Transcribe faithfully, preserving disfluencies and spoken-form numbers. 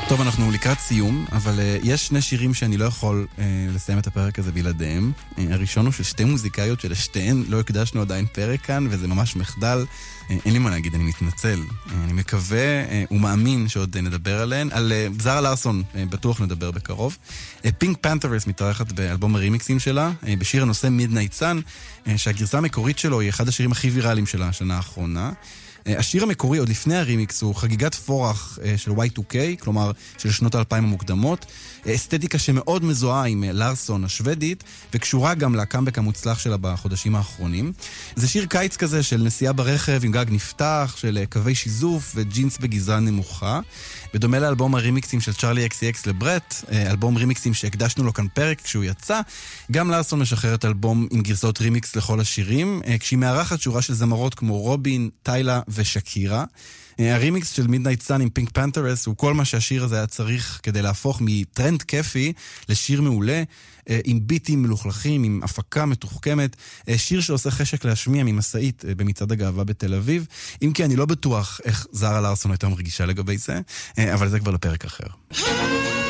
טוב, אנחנו לקראת סיום, אבל uh, יש שני שירים שאני לא יכול uh, לסיים את הפרק הזה בלעדיהם. Uh, הראשון הוא של שתי מוזיקאיות שלשתיהן לא הקדשנו עדיין פרק כאן, וזה ממש מחדל. Uh, אין לי מה להגיד, אני מתנצל. Uh, אני מקווה uh, ומאמין שעוד uh, נדבר עליהן. על uh, זרה לארסון uh, בטוח נדבר בקרוב. פינק פנת'רס מתארחת באלבום הרימיקסים שלה, uh, בשיר הנושא Midnight Sun, uh, שהגרסה המקורית שלו היא אחד השירים הכי ויראליים שלה השנה האחרונה. השיר המקורי, עוד לפני הרימיקס, הוא חגיגת פורח של וואי טו קיי, כלומר של שנות האלפיים המוקדמות. אסתטיקה שמאוד מזוהה עם לארסון השוודית, וקשורה גם לקאמבק המוצלח שלה בחודשים האחרונים. זה שיר קיץ כזה של נסיעה ברכב עם גג נפתח, של קווי שיזוף וג'ינס בגזרה נמוכה. בדומה לאלבום הרימיקסים של צ'ארלי אקס סי אקס לברט, אלבום רימיקסים שהקדשנו לו כאן פרק כשהוא יצא, גם לארסון משחררת אלבום עם גרסאות רימיקס לכל השירים, כשהיא מארחת שורה של זמרות כמו רובין, טיילה ושקירה. הרימיקס של Midnight Sun עם פינק פנת'רס הוא כל מה שהשיר הזה היה צריך כדי להפוך מטרנד כיפי לשיר מעולה, עם ביטים מלוכלכים, עם הפקה מתוחכמת, שיר שעושה חשק להשמיע ממסעית במצעד הגאווה בתל אביב, אם כי אני לא בטוח איך זרה לארסון הייתה מרגישה לגבי זה, אבל זה כבר לפרק אחר.